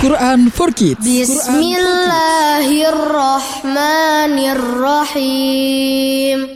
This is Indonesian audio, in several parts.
Quran for Kids. Bismillahirrahmanirrahim.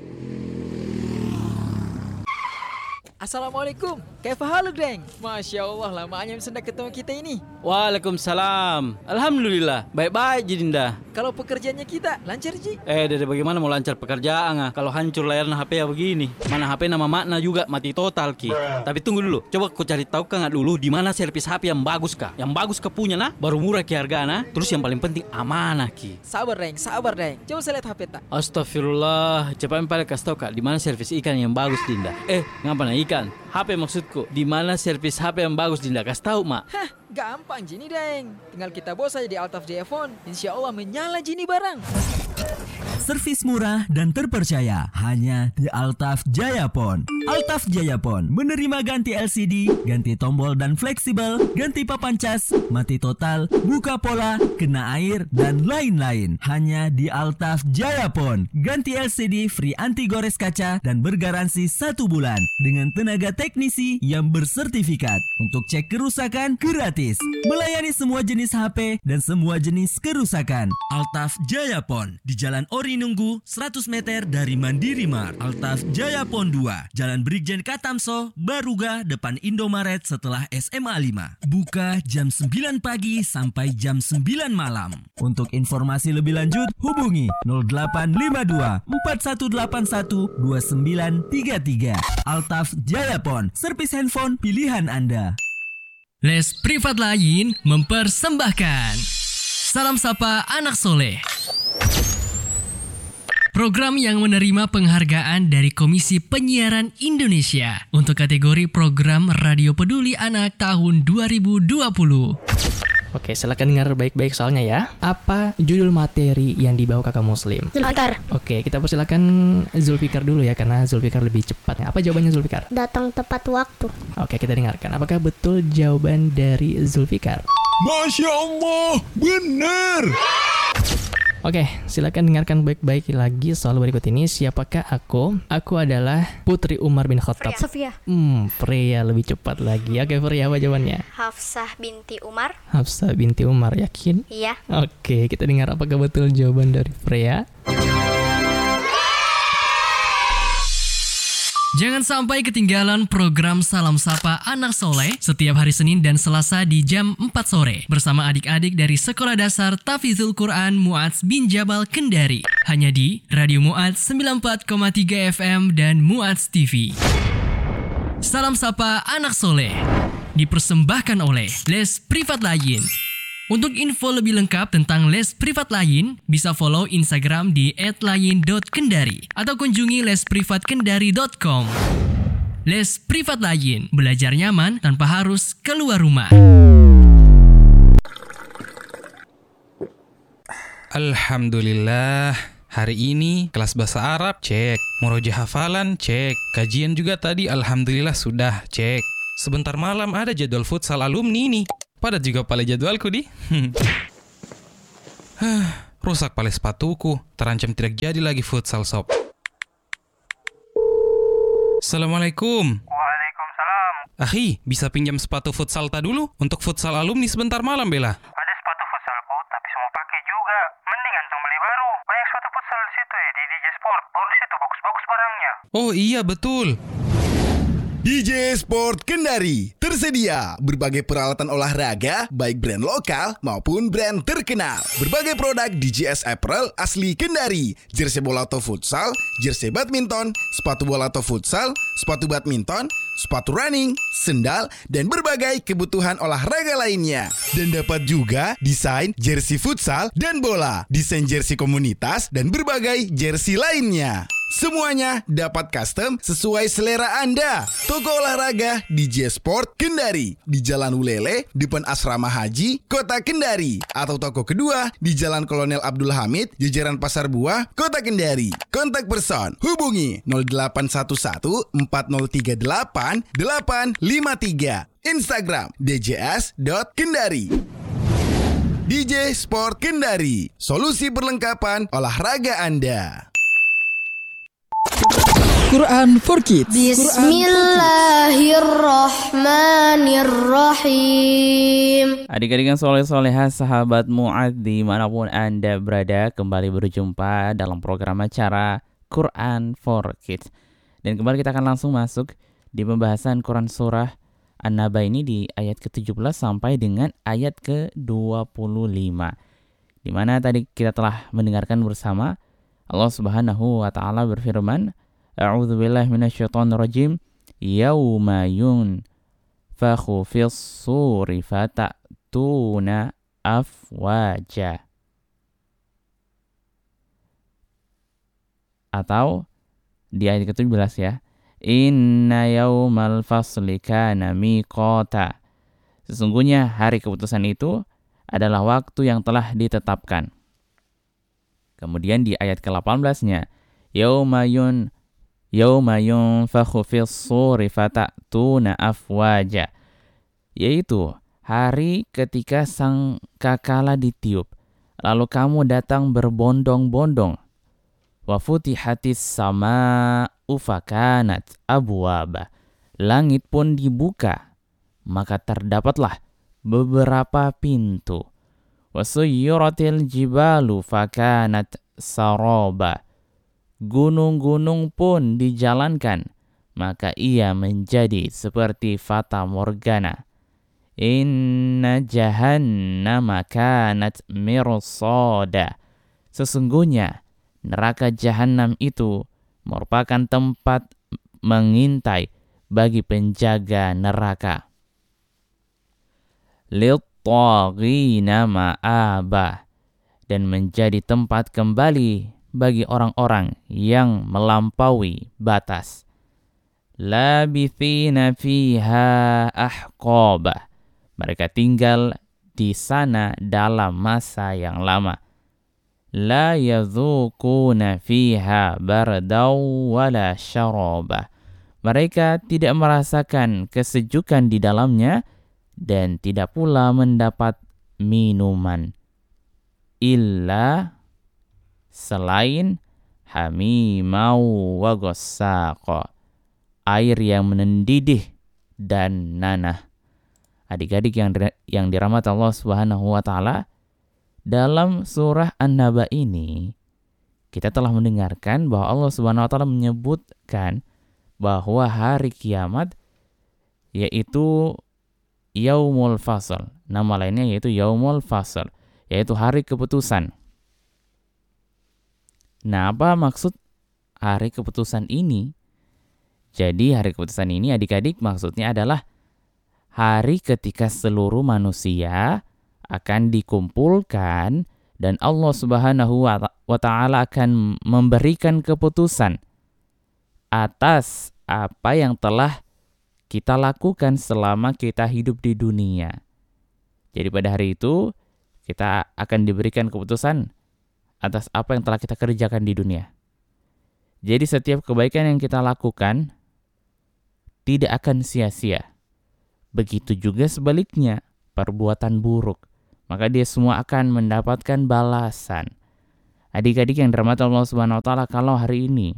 Assalamualaikum. Kaifa haluk, Deng? Masya Allah, lamanya sendak ketemu kita ini. Waalaikumsalam. Alhamdulillah, baik-baik Jidinda. Kalau pekerjaannya kita lancar, Ji? Dede bagaimana mau lancar pekerjaan kalau hancur layarnya HP ya begini. Mana HP nama makna juga mati total Ki. Tapi tunggu dulu, coba ku cari tahu kan dulu di mana servis HP yang bagus Kak. Yang bagus ke punya nah, baru murah Ki hargana. Terus yang paling penting amanah Ki. Sabar, Deng. Coba saya lihat HP tak. Astagfirullah, coba paling kasih tahu Kak di mana servis ikan yang bagus Dinda. Ngapa nah ikan? HP maksudku, di mana servis HP yang bagus Dinda? Kasih tahu Mak. Hah, gampang Jini, Deng. Tinggal kita bawa saja di Altaf Jaya Phone. Insya Allah menyala Jini barang. Servis murah dan terpercaya hanya di Altaf Jaya Phone. Altaf Jaya Phone menerima ganti LCD, ganti tombol dan fleksibel, ganti papan cas, mati total, buka pola, kena air, dan lain-lain. Hanya di Altaf Jaya Phone. Ganti LCD free anti gores kaca dan bergaransi 1 bulan dengan tenaga teknisi yang bersertifikat. Untuk cek kerusakan gratis. Melayani semua jenis HP dan semua jenis kerusakan. Altaf Jaya Phone di Jalan Ori Nunggu 100 meter dari Mandiri Mart. Altaf Jaya Phone 2, Jalan Brigjen Katamso, Baruga, depan Indomaret setelah SMA 5. Buka jam 9 pagi sampai jam 9 malam. Untuk informasi lebih lanjut, hubungi 0852 4181 2933. Altaf Jaya Phone, servis handphone pilihan Anda. Les Privat Lain mempersembahkan Salam Sapa Anak Soleh, program yang menerima penghargaan dari Komisi Penyiaran Indonesia untuk kategori program Radio Peduli Anak tahun 2020. Oke, silakan dengar baik-baik soalnya ya. Apa judul materi yang dibawa kakak Muslim? Zulfikar. Oke, kita persilakan Zulfikar dulu ya, karena Zulfikar lebih cepat. Apa jawabannya Zulfikar? Datang tepat waktu. Oke, kita dengarkan. Apakah betul jawaban dari Zulfikar? Masya Allah, benar. Oke, silakan dengarkan baik-baik lagi soal berikut ini. Siapakah aku? Aku adalah Putri Umar bin Khattab. Sofia. Freya lebih cepat lagi. Oke, Freya, apa jawabannya? Hafsah binti Umar. Hafsah binti Umar, yakin? Iya. Oke, kita dengar apakah betul jawaban dari Freya. Jangan sampai ketinggalan program Salam Sapa Anak Soleh setiap hari Senin dan Selasa di jam 4 sore bersama adik-adik dari Sekolah Dasar Tahfidzul Quran Mu'adz bin Jabal Kendari. Hanya di Radio Mu'adz 94,3 FM dan Mu'adz TV. Salam Sapa Anak Soleh dipersembahkan oleh Les Privat Lain. Untuk info lebih lengkap tentang Les Privat Lain, bisa follow Instagram di @lain.kendari atau kunjungi lesprivatkendari.com. Les Privat Lain, belajar nyaman tanpa harus keluar rumah. Alhamdulillah, hari ini kelas bahasa Arab cek, murojaah hafalan cek, kajian juga tadi alhamdulillah sudah cek. Sebentar malam ada jadwal futsal alumni nih. Padat juga pale jadwalku di. Rusak pale sepatuku, terancam tidak jadi lagi futsal sob. Assalamualaikum. Waalaikumsalam. Akhi, bisa pinjam sepatu futsal ta dulu untuk futsal alumni sebentar malam Bella? Ada sepatu futsalku, tapi semua pakai juga. Mending antum beli baru. Banyak sepatu futsal di situ ya, di DJ Sport. Di situ bagus-bagus barangnya. Oh iya betul. DJ Sport Kendari tersedia berbagai peralatan olahraga baik brand lokal maupun brand terkenal. Berbagai produk DJS Apparel asli Kendari, jersey bola atau futsal, jersey badminton, sepatu bola atau futsal, sepatu badminton, sepatu running, sendal, dan berbagai kebutuhan olahraga lainnya. Dan dapat juga desain jersey futsal dan bola, desain jersey komunitas, dan berbagai jersey lainnya. Semuanya dapat custom sesuai selera Anda. Toko olahraga DJ Sport Kendari di Jalan Ulele, depan Asrama Haji, Kota Kendari. Atau toko kedua di Jalan Kolonel Abdul Hamid, jajaran Pasar Buah, Kota Kendari. Kontak person hubungi 0811 4038 853. Instagram djs.kendari. DJ Sport Kendari, solusi perlengkapan olahraga Anda. Quran for Kids. Bismillahirrahmanirrahim. Adik-adik yang soleh-solehah, sahabat Mu'ad dimanapun Anda berada, kembali berjumpa dalam program acara Quran for Kids. Dan kembali kita akan langsung masuk di pembahasan Quran Surah An-Naba ini di ayat ke-17 sampai dengan ayat ke-25. Di mana tadi kita telah mendengarkan bersama Allah Subhanahu wa taala berfirman, A'udzubillahi minasyaitonirrajim, yauma yunfakhu fis-suri fata'tuna afwaja. Atau di ayat ke-17 ya, Inna yaumal fasli kana miqata. Sesungguhnya hari keputusan itu adalah waktu yang telah ditetapkan. Kemudian di ayat ke-18-nya, Yauma yunfakhu fis-suri fata'tuna afwaja. Yaitu hari ketika sangkakala ditiup, lalu kamu datang berbondong-bondong. Wa futihatis sama'u fakanat abwaba. Langit pun dibuka, maka terdapatlah beberapa pintu. Wa suyyiratil jibalu fakanat saraba. Gunung-gunung pun dijalankan, maka ia menjadi seperti fata morgana. Inna jahannama kanat mirsada. Sesungguhnya neraka jahanam itu merupakan tempat mengintai bagi penjaga neraka. Lit-taghina ma'aba. Dan menjadi tempat kembali bagi orang-orang yang melampaui batas. Labithina fiha ahqaba. Mereka tinggal di sana dalam masa yang lama. La yadzuquna fiha bardaw wala syaraba. Mereka tidak merasakan kesejukan di dalamnya dan tidak pula mendapat minuman. Illa selain hamimau wa ghassaqa. Air yang mendidih dan nanah. Adik-adik yang dirahmati Allah Subhanahu wa taala, dalam surah An-Naba ini kita telah mendengarkan bahwa Allah Subhanahu wa taala menyebutkan bahwa hari kiamat yaitu Yaumul Fasl. Nama lainnya yaitu Yaumul Fasl, yaitu hari keputusan. Nah, apa maksud hari keputusan ini? Jadi hari keputusan ini adik-adik maksudnya adalah hari ketika seluruh manusia akan dikumpulkan dan Allah Subhanahu wa taala akan memberikan keputusan atas apa yang telah kita lakukan selama kita hidup di dunia. Jadi pada hari itu kita akan diberikan keputusan atas apa yang telah kita kerjakan di dunia. Jadi setiap kebaikan yang kita lakukan tidak akan sia-sia. Begitu juga sebaliknya, perbuatan buruk, maka dia semua akan mendapatkan balasan. Adik-adik yang dirahmati Allah Subhanahu wa taala, kalau hari ini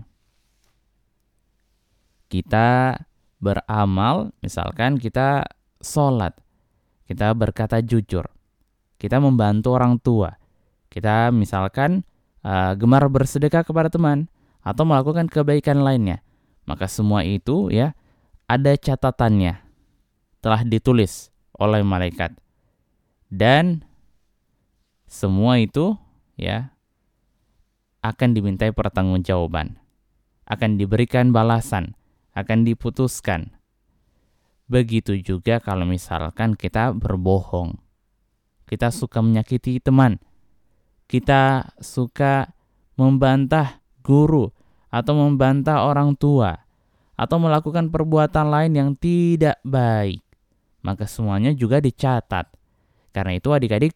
kita beramal, misalkan kita sholat, kita berkata jujur, kita membantu orang tua, kita misalkan gemar bersedekah kepada teman, atau melakukan kebaikan lainnya, maka semua itu ya ada catatannya, telah ditulis oleh malaikat. Dan semua itu ya akan dimintai pertanggungjawaban, akan diberikan balasan, akan diputuskan. Begitu juga kalau misalkan kita berbohong, kita suka menyakiti teman, kita suka membantah guru atau membantah orang tua, atau melakukan perbuatan lain yang tidak baik, maka semuanya juga dicatat. Karena itu adik-adik,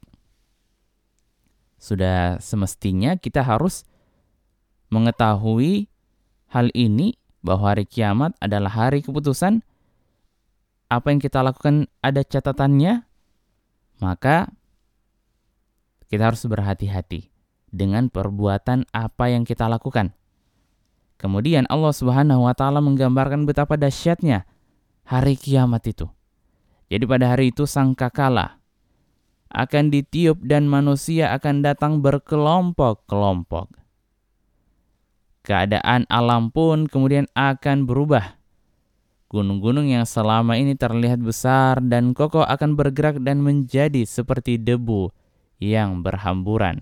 sudah semestinya kita harus mengetahui hal ini, bahwa hari kiamat adalah hari keputusan. Apa yang kita lakukan ada catatannya, maka kita harus berhati-hati dengan perbuatan apa yang kita lakukan. Kemudian Allah Subhanahu wa taala menggambarkan betapa dahsyatnya hari kiamat itu. Jadi pada hari itu sangkakala akan ditiup dan manusia akan datang berkelompok-kelompok. Keadaan alam pun kemudian akan berubah. Gunung-gunung yang selama ini terlihat besar dan kokoh akan bergerak dan menjadi seperti debu yang berhamburan.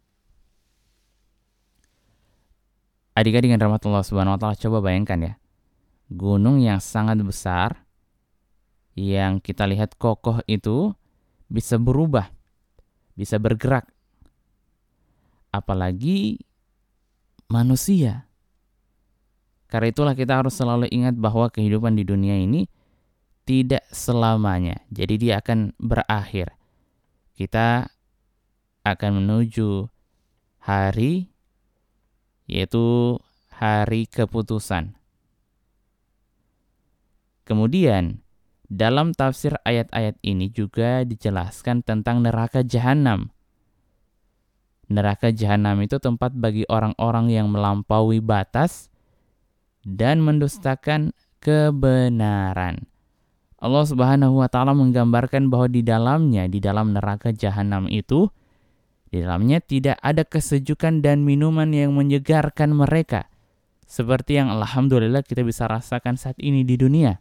Adik-adik yang dirahmati Allah Subhanahu wa taala, coba bayangkan ya. Gunung yang sangat besar yang kita lihat kokoh itu bisa berubah, bisa bergerak. Apalagi manusia. Karena itulah kita harus selalu ingat bahwa kehidupan di dunia ini tidak selamanya. Jadi dia akan berakhir. Kita akan menuju hari, yaitu hari keputusan. Kemudian dalam tafsir ayat-ayat ini juga dijelaskan tentang neraka jahanam. Neraka jahanam itu tempat bagi orang-orang yang melampaui batas dan mendustakan kebenaran. Allah Subhanahu wa taala menggambarkan bahwa di dalam neraka jahanam itu, di dalamnya tidak ada kesejukan dan minuman yang menyegarkan mereka, seperti yang alhamdulillah kita bisa rasakan saat ini di dunia.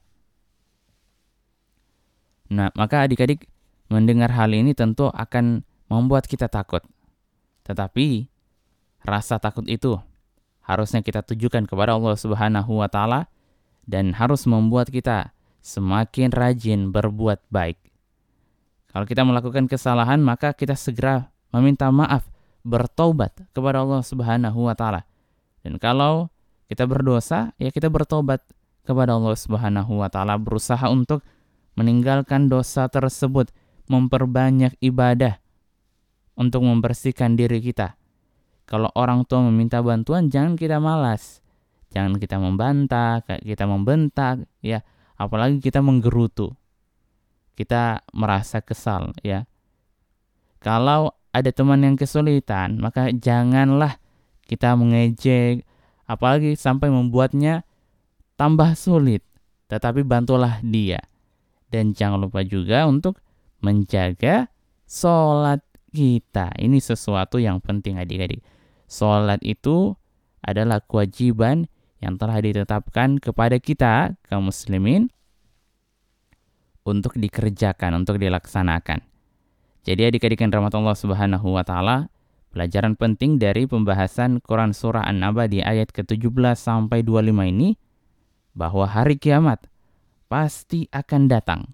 Nah, maka adik-adik mendengar hal ini tentu akan membuat kita takut. Tetapi rasa takut itu harusnya kita tujukan kepada Allah Subhanahu wa taala dan harus membuat kita semakin rajin berbuat baik. Kalau kita melakukan kesalahan, maka kita segera meminta maaf, bertaubat kepada Allah Subhanahu wa taala. Dan kalau kita berdosa, ya kita bertobat kepada Allah Subhanahu wa taala, berusaha untuk meninggalkan dosa tersebut, memperbanyak ibadah untuk membersihkan diri kita. Kalau orang tua meminta bantuan, jangan kita malas, jangan kita membantah, kita membentak, ya, apalagi kita menggerutu, kita merasa kesal, ya. Kalau ada teman yang kesulitan, maka janganlah kita mengejek, apalagi sampai membuatnya tambah sulit, tetapi bantulah dia. Dan jangan lupa juga untuk menjaga sholat kita. Ini sesuatu yang penting adik-adik. Sholat itu adalah kewajiban yang telah ditetapkan kepada kita, kaum muslimin, untuk dikerjakan, untuk dilaksanakan. Jadi adik-adik yang dirahmati Allah Subhanahu wa taala, pelajaran penting dari pembahasan Quran surah An-Naba di ayat ke-17 sampai 25 ini, bahwa hari kiamat pasti akan datang.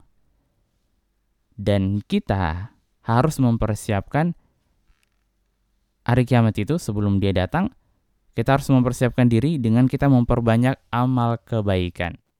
Dan kita harus mempersiapkan hari kiamat itu sebelum dia datang. Kita harus mempersiapkan diri dengan kita memperbanyak amal kebaikan.